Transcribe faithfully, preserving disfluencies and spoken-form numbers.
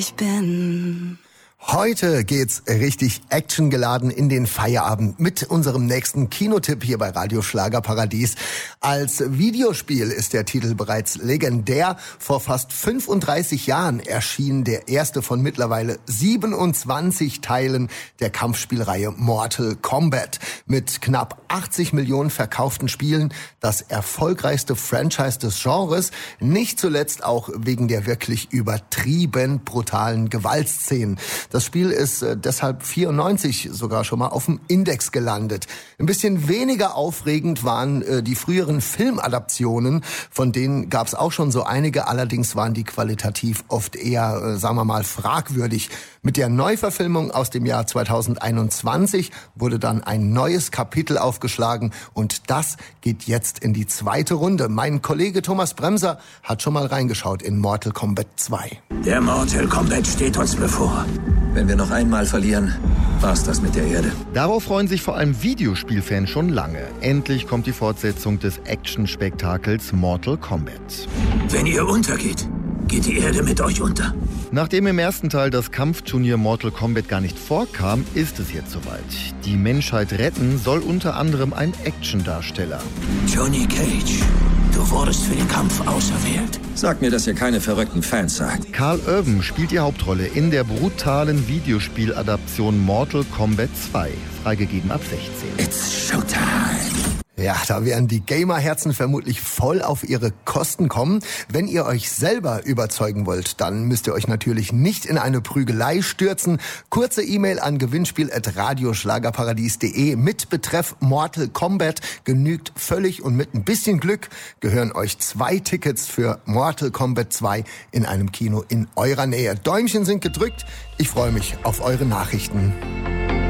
Ich bin... Heute geht's richtig actiongeladen in den Feierabend mit unserem nächsten Kinotipp hier bei Radio Schlagerparadies. Als Videospiel ist der Titel bereits legendär. Vor fast fünfunddreißig Jahren erschien der erste von mittlerweile siebenundzwanzig Teilen der Kampfspielreihe Mortal Kombat. Mit knapp achtzig Millionen verkauften Spielen das erfolgreichste Franchise des Genres. Nicht zuletzt auch wegen der wirklich übertrieben brutalen Gewaltszenen. Das Spiel ist äh, deshalb vierundneunzig sogar schon mal auf dem Index gelandet. Ein bisschen weniger aufregend waren äh, die früheren Filmadaptionen, von denen gab es auch schon so einige, allerdings waren die qualitativ oft eher, äh, sagen wir mal, fragwürdig. Mit der Neuverfilmung aus dem Jahr zweitausendeinundzwanzig wurde dann ein neues Kapitel aufgeschlagen und das geht jetzt in die zweite Runde. Mein Kollege Thomas Bremser hat schon mal reingeschaut in Mortal Kombat zwei. Der Mortal Kombat steht uns bevor. Wenn wir noch einmal verlieren, war's das mit der Erde. Darauf freuen sich vor allem Videospielfans schon lange. Endlich kommt die Fortsetzung des Action-Spektakels Mortal Kombat. Wenn ihr untergeht, geht die Erde mit euch unter. Nachdem im ersten Teil das Kampfturnier Mortal Kombat gar nicht vorkam, ist es jetzt soweit. Die Menschheit retten soll unter anderem ein Actiondarsteller. Johnny Cage, du wurdest für den Kampf auserwählt. Sag mir, dass ihr keine verrückten Fans seid. Karl Urban spielt die Hauptrolle in der brutalen Videospieladaption Mortal Kombat zwei, freigegeben ab sechzehn. It's Showtime. Ja, da werden die Gamerherzen vermutlich voll auf ihre Kosten kommen. Wenn ihr euch selber überzeugen wollt, dann müsst ihr euch natürlich nicht in eine Prügelei stürzen. Kurze E-Mail an gewinnspiel at radioschlagerparadies punkt de mit Betreff Mortal Kombat genügt völlig und mit ein bisschen Glück gehören euch zwei Tickets für Mortal Kombat zwei in einem Kino in eurer Nähe. Däumchen sind gedrückt. Ich freue mich auf eure Nachrichten.